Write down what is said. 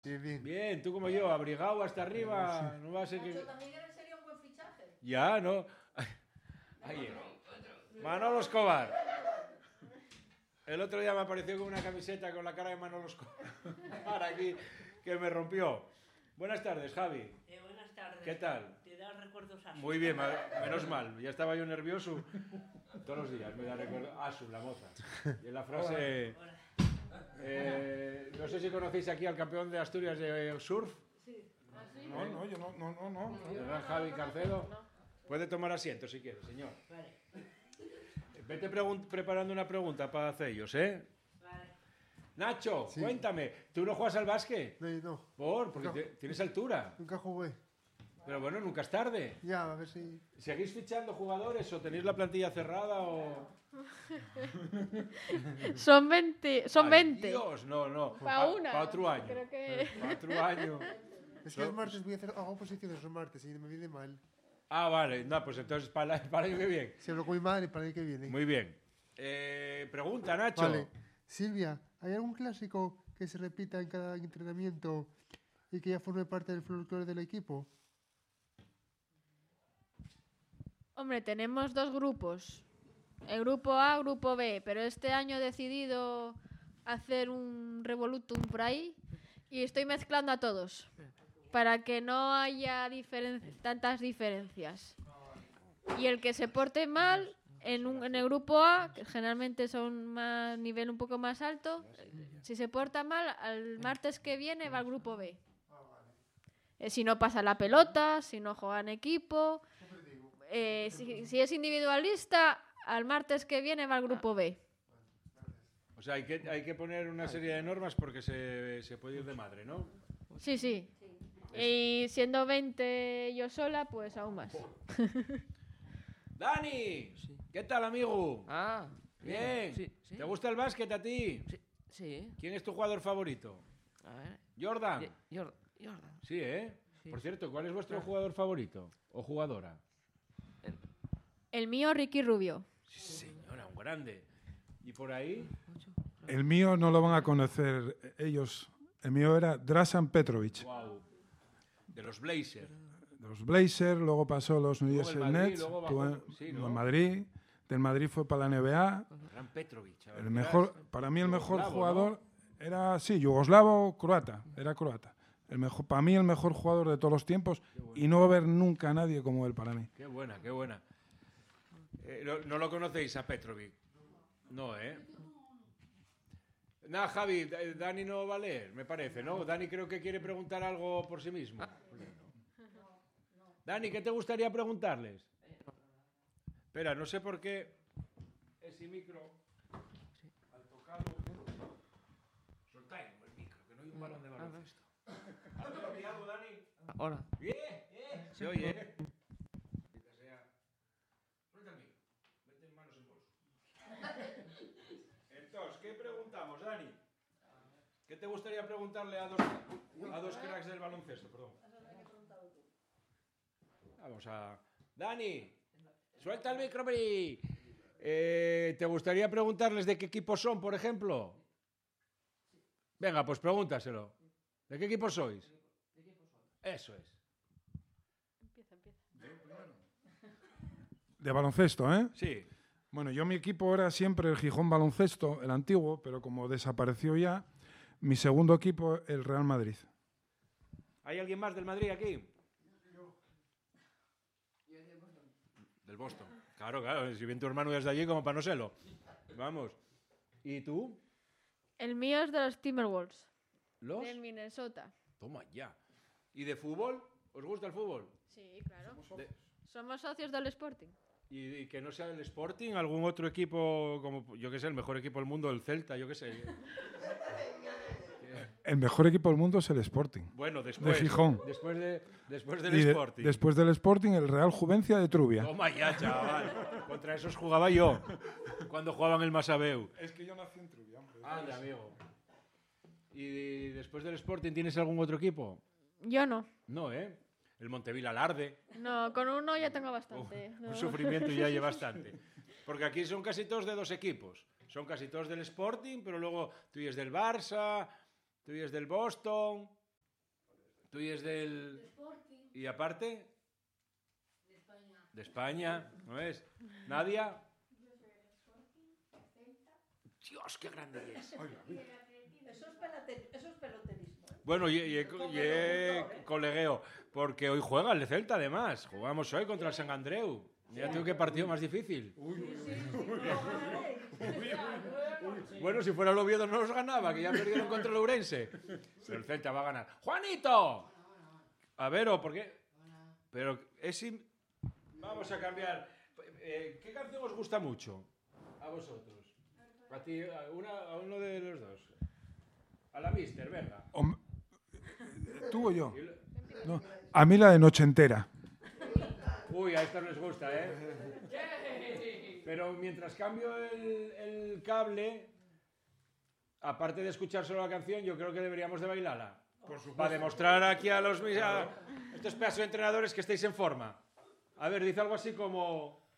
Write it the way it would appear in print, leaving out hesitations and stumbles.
Bien, bien. Bien, tú como yo, abrigado hasta arriba. Sí. No va a ser que... Nacho también sería un buen fichaje. Ya, ¿no? Ahí. Manolo Escobar. El otro día me apareció con una camiseta con la cara de Manolo Escobar aquí, que me rompió. Buenas tardes, Javi. Buenas tardes. ¿Qué tal? Te da recuerdos así. Muy bien, menos mal. Ya estaba yo nervioso. Todos los días me da recuerdo. Asu, la moza. Y en la frase... Hola. no sé si conocéis aquí al campeón de Asturias de surf. Sí. No, yo no. El gran Javi Carcedo. Puede tomar asiento si quiere, señor. Vale. Vete preparando una pregunta para hacer ellos, ¿eh? Vale. Nacho, Sí. cuéntame, ¿tú no juegas al básquet? No, Porque No. tienes altura. nunca jugué. Pero bueno, nunca es tarde. Ya, a ver si... ¿Seguís fichando jugadores o tenéis la plantilla cerrada o...? Son 20. Son Ay, 20. Dios, no. Pa' una. Para otro año. Creo que... Para otro año. Es que el martes voy a hacer hago posiciones los martes y me viene mal. Ah, vale. No, pues entonces para el año que viene. Si hablo con mi madre para el que viene. Muy bien. Pregunta, Nacho. Vale. Silvia, ¿hay algún clásico que se repita en cada entrenamiento y que ya forme parte del folclore del equipo? Hombre, tenemos dos grupos. El grupo A, grupo B. Pero este año he decidido hacer un revolutum por ahí y estoy mezclando a todos para que no haya tantas diferencias. Y el que se porte mal en el grupo A, que generalmente son más nivel un poco más alto, si se porta mal, al martes que viene va al grupo B. Si no pasa la pelota, si no juega en equipo, si es individualista, al martes que viene va al grupo B. O sea, hay que poner una serie de normas porque se puede ir de madre, ¿no? Sí, sí. Y siendo 20 yo sola, pues aún más. ¡Dani! ¿Qué tal, amigo? Ah, Bien. Sí. ¿Te gusta el básquet a ti? Sí. ¿Quién es tu jugador favorito? A ver. ¿Jordan? Jordan. Sí, ¿eh? Sí. Por cierto, ¿cuál es vuestro jugador favorito? ¿O jugadora? El mío, Ricky Rubio. Sí, señora, un grande. ¿Y por ahí? El mío no lo van a conocer ellos. El mío era Drasan Petrovic. Wow. De los Blazers. De los Blazers, luego pasó a los New Luego el Jersey Madrid, Nets, luego estuvo bajó, sí, ¿no? en Madrid. Del Madrid fue para la NBA. Gran Petrovic. El mejor, para mí el mejor Yugoslavo, jugador era, sí, yugoslavo, croata. Era croata. Para mí el mejor jugador de todos los tiempos y no va a haber nunca a nadie como él para mí. Qué buena, qué buena. ¿No lo conocéis a Petrovic? No, ¿eh? Nada, Javi, Dani no va a leer, me parece, ¿no? Dani creo que quiere preguntar algo por sí mismo. Dani, ¿qué te gustaría preguntarles? Espera, no sé por qué ese micro, al tocarlo... Soltáis el micro, que no hay un balón de baloncesto. ¿Has algo, Dani? Hola. Bien, se oye, ¿eh? Suelta el micro, mete manos en bolso. Entonces, ¿qué preguntamos, Dani? ¿Qué te gustaría preguntarle a dos cracks del baloncesto? Perdón. Vamos a... Dani, suelta el micro, Bri. ¿Te gustaría preguntarles de qué equipo son, por ejemplo? Venga, pues pregúntaselo. ¿De qué equipo sois? Eso es. Empieza. De baloncesto, ¿eh? Sí. Bueno, mi equipo era siempre el Gijón Baloncesto, el antiguo, pero como desapareció ya, mi segundo equipo, el Real Madrid. ¿Hay alguien más del Madrid aquí? Del Boston. Claro, si viene tu hermano desde allí como para no serlo. Vamos. ¿Y tú? El mío es de los Timberwolves, ¿Los? de Minnesota. Toma ya. ¿Y de fútbol? ¿Os gusta el fútbol? Sí, claro. De- Somos socios del Sporting. ¿Y que no sea del Sporting? ¿Algún otro equipo, como yo que sé, el mejor equipo del mundo, el Celta, yo que sé? El mejor equipo del mundo es el Sporting. Bueno, después. De Gijón. Después del Y Sporting. después del Sporting, el Real Juvencia de Trubia. Toma ya, chaval. Contra esos jugaba yo. Cuando jugaban el Masabeu. Es que yo nací en Trubia, hombre. Anda, amigo. ¿Y después del Sporting tienes algún otro equipo? Yo no. No, ¿eh? El Montevil Alarde. No, con uno ya tengo bastante. No. Un sufrimiento ya hay bastante. Porque aquí son casi todos de dos equipos. Son casi todos del Sporting, pero luego tú eres del Barça, tú eres del Boston, Tú y es del... Sporting, ¿Y aparte? de España. De España, ¿no es? ¿Nadia? Dios, qué grande es. Eso es peloterismo. Bueno, y colegueo, porque hoy juega el de Celta, además. Jugamos hoy contra el San Andreu. Mira tú qué partido más difícil. Bueno, si fuera el Oviedo no los ganaba, que ya perdieron contra el Ourense. Pero el Celta va a ganar. ¡Juanito! A ver, ¿o por qué? Pero es... Vamos a cambiar. ¿Qué canción os gusta mucho? A vosotros. A ti, a uno de los dos. A la Mister, venga. ¿Tú o yo? No, a mí la de Noche Entera. Uy, a estos les gusta, ¿eh? Pero mientras cambio el cable, aparte de escuchar solo la canción, yo creo que deberíamos de bailarla. Por supuesto. Para demostrar aquí a estos pedazos de entrenadores que estáis en forma. A ver, dice algo así como...